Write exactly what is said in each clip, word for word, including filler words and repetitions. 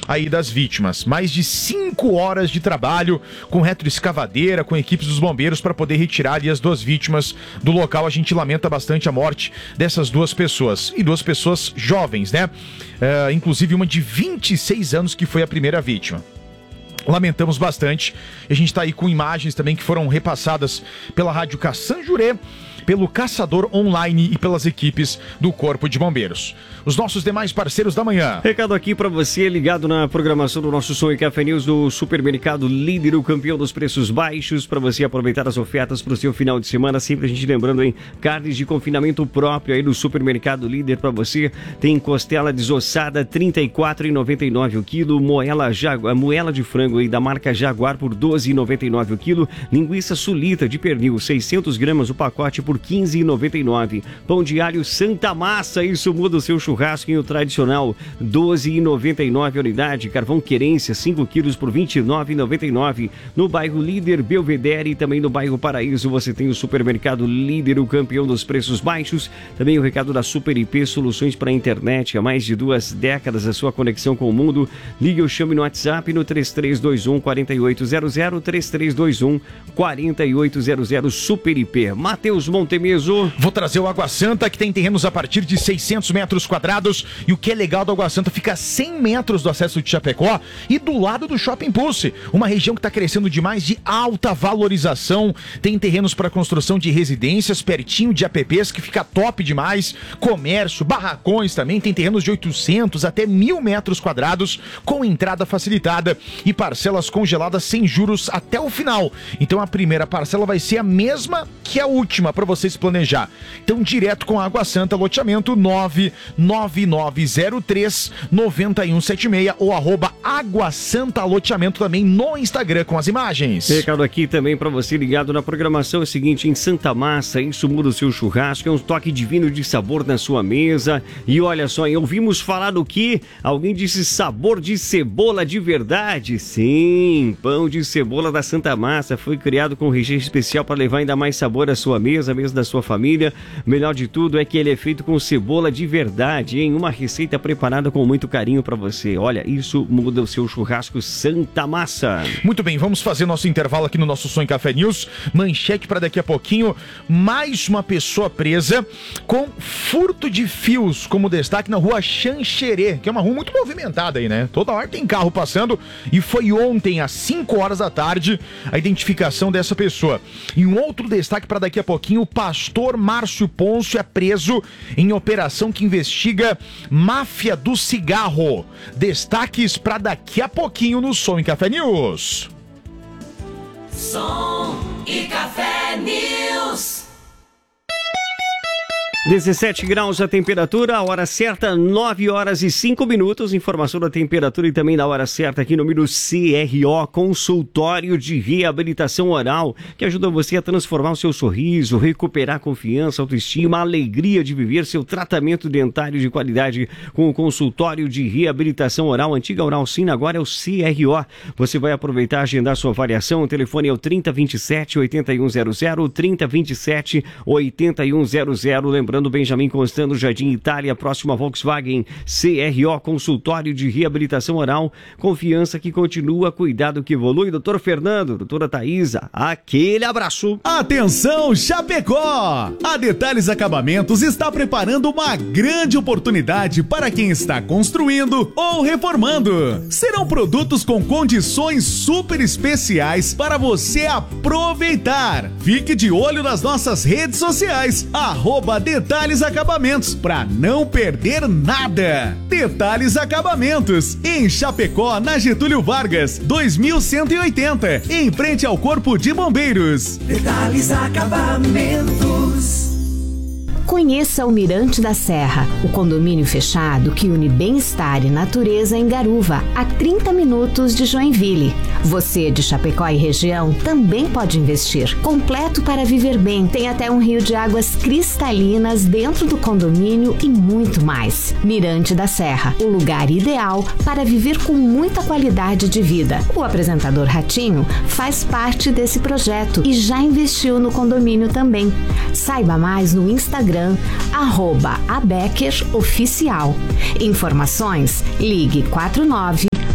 aí das vítimas. Mais de cinco horas de trabalho com retroescavadeira, com equipes dos bombeiros para poder retirar ali as duas vítimas do local. A gente lamenta bastante a morte dessas duas pessoas. E duas pessoas jovens, né? Uh, inclusive uma de vinte e seis anos que foi a primeira vítima. Lamentamos bastante. A gente está aí com imagens também que foram repassadas pela Rádio Caçanjurê, pelo Caçador Online e pelas equipes do Corpo de Bombeiros. Os nossos demais parceiros da manhã. Recado aqui para você, ligado na programação do nosso Som e Café News do Supermercado Líder, o campeão dos preços baixos, para você aproveitar as ofertas para o seu final de semana. Sempre a gente lembrando, hein, carnes de confinamento próprio aí do Supermercado Líder para você. Tem costela desossada, trinta e quatro reais e noventa e nove centavos o quilo. Moela, Jaguar, moela de frango aí da marca Jaguar por doze reais e noventa e nove centavos o quilo. Linguiça sulita de pernil, seiscentos gramas o pacote por quinze reais e noventa e nove centavos. Pão de alho Santa Massa, isso muda o seu churrasco em o tradicional, doze reais e noventa e nove centavos a unidade. Carvão Querência, cinco quilos por vinte e nove reais e noventa e nove centavos. No bairro Líder, Belvedere e também no bairro Paraíso você tem o Supermercado Líder, o campeão dos preços baixos. Também o recado da Super I P, soluções para a internet. Há mais de duas décadas a sua conexão com o mundo. Ligue ou chame no WhatsApp no três três dois um, quatro oito zero zero, três três dois um, quatro oito zero zero. Super I P. Matheus Montemeso. Vou trazer o Água Santa, que tem terrenos a partir de seiscentos metros quadrados. E o que é legal do Água Santa, fica a cem metros do acesso de Chapecó e do lado do Shopping Pulse. Uma região que está crescendo demais, de alta valorização. Tem terrenos para construção de residências pertinho de A P Ps, que fica top demais. Comércio, barracões também. Tem terrenos de oitocentos até mil metros quadrados, com entrada facilitada e parcelas congeladas sem juros até o final. Então a primeira parcela vai ser a mesma que a última para você se planejar. Então direto com a Água Santa, loteamento nove nove nove zero três nove um sete seis ou arroba Água Santa Loteamento também no Instagram com as imagens. Recado aqui também para você ligado na programação, é o seguinte, em Santa Massa, isso muda o seu churrasco, é um toque divino de sabor na sua mesa. E olha só, ouvimos falar do que? Alguém disse sabor de cebola de verdade. Sim, pão de cebola da Santa Massa foi criado com recheio especial para levar ainda mais sabor à sua mesa, à mesa da sua família. Melhor de tudo é que ele é feito com cebola de verdade, hein? Uma receita preparada com muito carinho para você. Olha, isso muda o seu churrasco Santa Massa. Muito bem, vamos fazer nosso intervalo aqui no nosso Som e Café News. Manchete para daqui a pouquinho. Mais uma pessoa presa com furto de fios, como destaque na rua Xanxerê, que é uma rua muito movimentada aí, né? Toda hora tem carro passando. E foi ontem, às cinco horas da tarde, a identificação dessa pessoa. E um outro destaque para daqui a pouquinho: o pastor Márcio Pôncio é preso em operação que investiga máfia do cigarro. Destaques para daqui a pouquinho no Som e Café News. Som e Café News. dezessete graus a temperatura, a hora certa, nove horas e cinco minutos. Informação da temperatura e também da hora certa aqui no número C R O, Consultório de Reabilitação Oral, que ajuda você a transformar o seu sorriso, recuperar a confiança, autoestima, a alegria de viver seu tratamento dentário de qualidade com o Consultório de Reabilitação Oral. Antiga Oral Sim, agora é o C R O. Você vai aproveitar e agendar sua avaliação. O telefone é o trinta, vinte e sete, oitenta e um zero zero, trinta, vinte e sete, oitenta e um zero zero. Lembrando, Benjamin Constant, Jardim Itália, próximo a Volkswagen. C R O, Consultório de Reabilitação Oral, confiança que continua, cuidado que evolui. Doutor Fernando, doutora Thaisa, aquele abraço. Atenção, Chapecó! A Detalhes Acabamentos está preparando uma grande oportunidade para quem está construindo ou reformando. Serão produtos com condições super especiais para você aproveitar. Fique de olho nas nossas redes sociais, arroba Detalhes Acabamentos, para não perder nada. Detalhes Acabamentos, em Chapecó, na Getúlio Vargas, dois mil cento e oitenta, em frente ao Corpo de Bombeiros. Detalhes Acabamentos. Conheça o Mirante da Serra, o condomínio fechado que une bem-estar e natureza em Garuva, a trinta minutos de Joinville. Você de Chapecó e região também pode investir. Completo para viver bem, tem até um rio de águas cristalinas dentro do condomínio e muito mais. Mirante da Serra, o lugar ideal para viver com muita qualidade de vida. O apresentador Ratinho faz parte desse projeto e já investiu no condomínio também. Saiba mais no Instagram, arroba Abecker Oficial. Informações, ligue quatro nove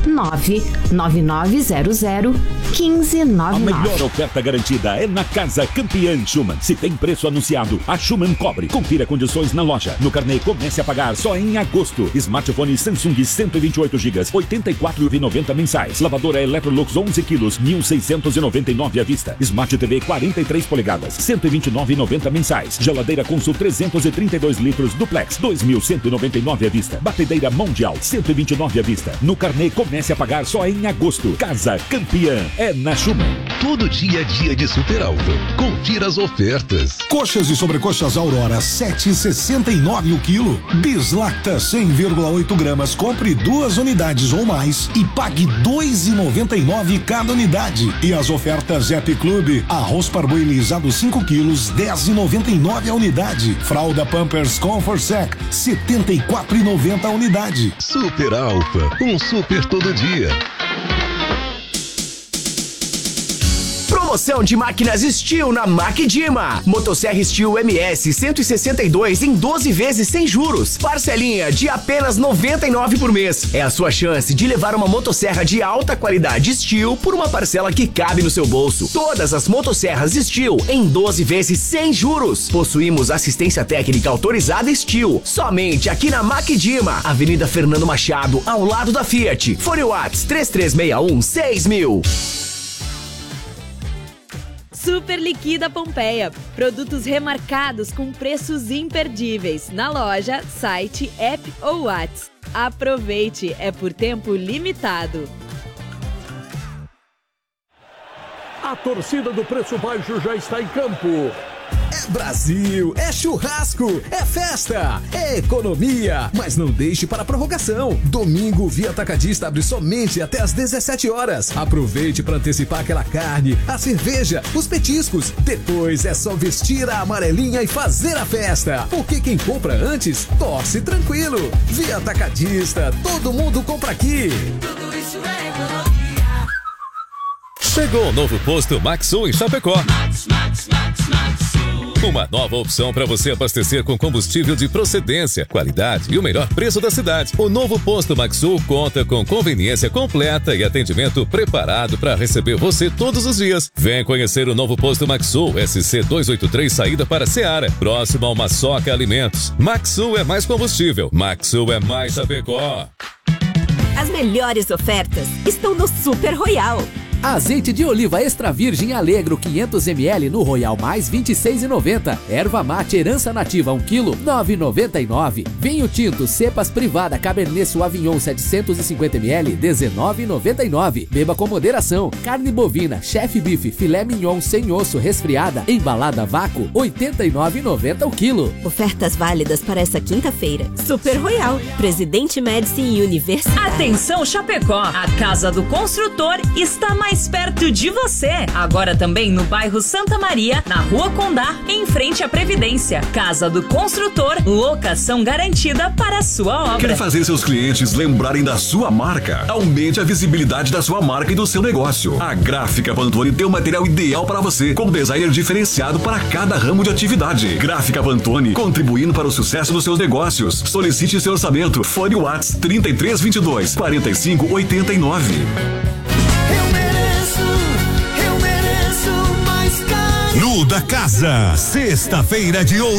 nove nove nove zero zero um cinco nove A nove. melhor oferta garantida é na Casa Campeã Schumann. Se tem preço anunciado, a Schumann cobre. Confira condições na loja. No carnê, comece a pagar só em agosto. Smartphone Samsung cento e vinte e oito gigas, oitenta e quatro reais e noventa centavos mensais. Lavadora Electrolux onze quilos, mil seiscentos e noventa e nove reais à vista. Smart T V quarenta e três polegadas, cento e vinte e nove reais e noventa centavos mensais. Geladeira Consul trezentos e trinta e dois litros Duplex, dois mil cento e noventa e nove reais à vista. Batedeira Mundial, cento e vinte e nove reais à vista. No carnê, comece a pagar só em agosto. Casa Campeã é na Schumann. Todo dia é dia de Super Alto. Confira as ofertas. Coxas e sobrecoxas Aurora sete e sessenta e nove o quilo. Bislacta cem vírgula oito gramas. Compre duas unidades ou mais e pague dois e noventa e nove cada unidade. E as ofertas Happy Club: arroz parboilizado cinco quilos, dez e noventa e nove a unidade. Fralda Pampers Comfort Sec setenta e quatro e noventa a unidade. Super Alfa, um super todo dia. Promoção de máquinas Steel na Macdima. Motosserra Steel M S cento e sessenta e dois em doze vezes sem juros. Parcelinha de apenas noventa e nove por mês. É a sua chance de levar uma motosserra de alta qualidade Steel por uma parcela que cabe no seu bolso. Todas as motosserras Steel em doze vezes sem juros. Possuímos assistência técnica autorizada Steel. Somente aqui na Macdima, Avenida Fernando Machado, ao lado da Fiat. Fone Whats três três seis um seis mil. Super Liquida Pompeia. Produtos remarcados com preços imperdíveis. Na loja, site, app ou Whats. Aproveite, é por tempo limitado. A torcida do Preço Baixo já está em campo. É Brasil, é churrasco, é festa, é economia, mas não deixe para a prorrogação. Domingo, Via Atacadista abre somente até às dezessete horas. Aproveite para antecipar aquela carne, a cerveja, os petiscos. Depois é só vestir a amarelinha e fazer a festa. Porque quem compra antes, torce tranquilo. Via Atacadista, todo mundo compra aqui. Tudo isso é economia. Chegou o novo posto Maxsul em Chapecó. Max, Max, Max, Maxsul. Uma nova opção para você abastecer com combustível de procedência, qualidade e o melhor preço da cidade. O novo posto Maxsul conta com conveniência completa e atendimento preparado para receber você todos os dias. Vem conhecer o novo posto Maxsul, S C duzentos e oitenta e três, saída para Ceará, próximo ao Maçoca Alimentos. Maxsul é mais combustível. Maxsul é mais Chapecó. As melhores ofertas estão no Super Royal. Azeite de oliva extra virgem Alegro quinhentos mililitros no Royal Mais vinte e seis reais e noventa centavos. Erva mate herança nativa um quilo nove reais e noventa e nove centavos. Vinho tinto cepas privada Cabernet Sauvignon setecentos e cinquenta mililitros dezenove reais e noventa e nove centavos. Beba com moderação. Carne bovina Chef Beef filé mignon sem osso resfriada embalada a vácuo oitenta e nove reais e noventa centavos o quilo. Ofertas válidas para essa quinta-feira. Super Royal, Presidente Médici e Universidade. Atenção Chapecó, a Casa do Construtor está mais perto de você. Agora também no bairro Santa Maria, na Rua Condá, em frente à Previdência. Casa do Construtor, locação garantida para a sua obra. Quer fazer seus clientes lembrarem da sua marca? Aumente a visibilidade da sua marca e do seu negócio. A Gráfica Pantone tem o material ideal para você, com designer diferenciado para cada ramo de atividade. Gráfica Pantone, contribuindo para o sucesso dos seus negócios. Solicite seu orçamento. Fone Whats trinta e três vinte e dois, quarenta e cinco, oitenta e nove. Nu da Casa, sexta-feira de